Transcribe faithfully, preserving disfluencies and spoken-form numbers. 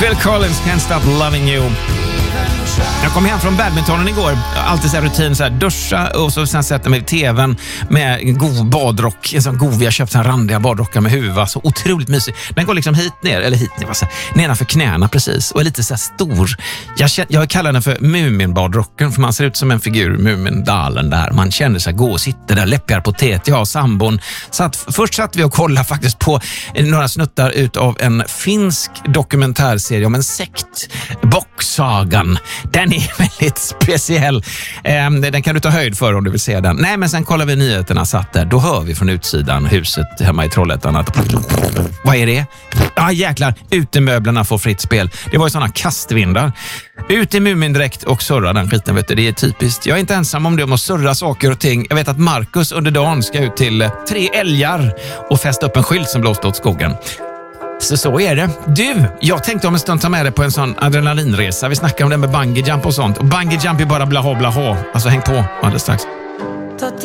Phil Collins, Can't Stop Loving You. Jag kom hem från badmintonen igår. Alltid så här rutin, så här duscha och så sen sätta mig i tvn med en god badrock. En sån god, vi har köpt en randiga badrockar med huva. Så otroligt mysig. Den går liksom hit ner, eller hit ner, vad säger jag, nedanför knäna precis. Och är lite så här stor. Jag, känner, jag kallar den för Mumin-badrocken, för man ser ut som en figur, Mumindalen där. Man känner sig gå och sitter där, läppjar på tät. Jag har sambon. Så att först satt vi och kollade faktiskt på några snuttar ut av en finsk dokumentärserie om en sekt, Bocksagan. Den är väldigt speciell. Den kan du ta höjd för om du vill se den. Nej, men sen kollar vi nyheterna satt där. Då hör vi från utsidan huset hemma i Trollhättan att... Vad är det? Ja, ah, jäklar. Utemöblerna får fritt spel. Det var ju sådana kastvindar. Ut i Mumindräkt och surra den skiten, vet du. Det är typiskt. Jag är inte ensam om det, om att surra saker och ting. Jag vet att Marcus under dagen ska ut till tre älgar och fästa upp en skylt som blåst åt skogen. Så så är det. Du, jag tänkte om en stund ta med dig på en sån adrenalinresa. Vi snackar om det med bungee jump och sånt. Och bungee jump är bara blaha blaha. Alltså häng på alldeles strax.